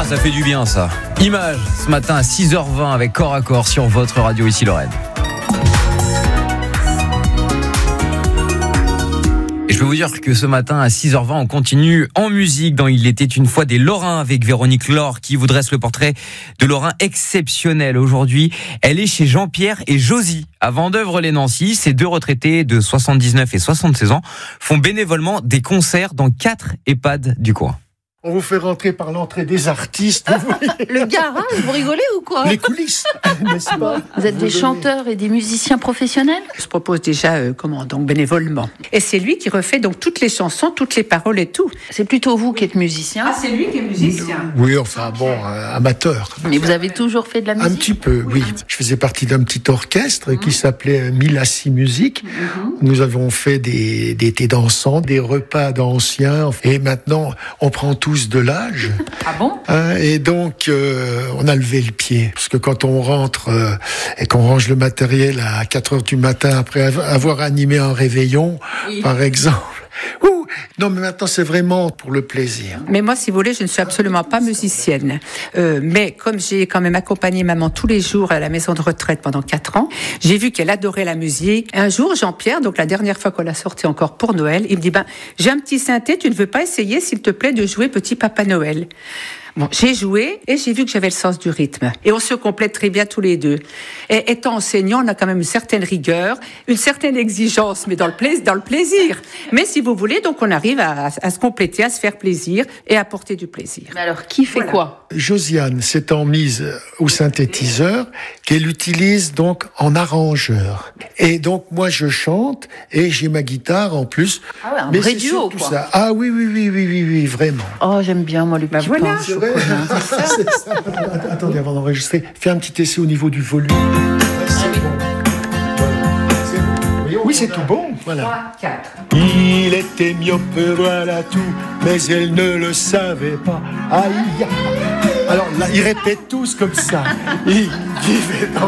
Ah, ça fait du bien ça. Image ce matin à 6h20 avec Corps à Corps sur votre radio ici Lorraine. Et je peux vous dire que ce matin à 6h20 on continue en musique dans Il était une fois des Lorrains avec Véronique Laure qui vous dresse le portrait de Lorrain exceptionnel. Aujourd'hui, elle est chez Jean-Pierre et Josie à Vendeuvre-les-Nancy. Ces deux retraités de 79 et 76 ans font bénévolement des concerts dans 4 EHPAD du coin. On vous fait rentrer par l'entrée des artistes. Le garage, vous rigolez ou quoi? Les coulisses, n'est-ce pas? Vous êtes des chanteurs et des musiciens professionnels? Je propose déjà, donc bénévolement. Et c'est lui qui refait donc toutes les chansons, toutes les paroles et tout. C'est plutôt vous qui êtes musicien. Ah, c'est lui qui est musicien. Oui, enfin bon, amateur. Mais vous avez toujours fait de la musique? Un petit peu, oui. Je faisais partie d'un petit orchestre qui s'appelait Milassi Musique. Nous avons fait des étés dansants, des repas d'anciens. Et maintenant, on prend tous de l'âge. Ah bon? Et donc, on a levé le pied. Parce que quand on rentre et qu'on range le matériel à 4h du matin après avoir animé un réveillon, par exemple... Non, mais maintenant, c'est vraiment pour le plaisir. Mais moi, si vous voulez, je ne suis absolument pas musicienne. Mais comme j'ai quand même accompagné maman tous les jours à la maison de retraite pendant 4 ans, j'ai vu qu'elle adorait la musique. Un jour, Jean-Pierre, donc la dernière fois qu'on l'a sorti encore pour Noël, il me dit, j'ai un petit synthé, tu ne veux pas essayer, s'il te plaît, de jouer Petit Papa Noël? Bon, j'ai joué et j'ai vu que j'avais le sens du rythme. Et on se complète très bien tous les deux. Et étant enseignant, on a quand même une certaine rigueur, une certaine exigence, mais dans le plaisir. Mais si vous voulez, donc on arrive à se compléter, à se faire plaisir et à apporter du plaisir. Mais alors, qui fait quoi? Josiane s'étant mise au synthétiseur, qu'elle utilise donc en arrangeur. Et donc, moi, je chante et j'ai ma guitare en plus. Ah ouais, un mais vrai duo, quoi. Ça. Ah oui, vraiment. Oh, j'aime bien, moi, le petit voilà. pain. C'est vrai, c'est ça. Attendez, avant d'enregistrer, fais un petit essai au niveau du volume. C'est bon. Voilà. Oui, c'est tout bon. Voilà. 3, 4. Il était myope, voilà tout, mais elle ne le savait pas. Aïe. Alors là, ils répètent tous comme ça. Ils vivaient dans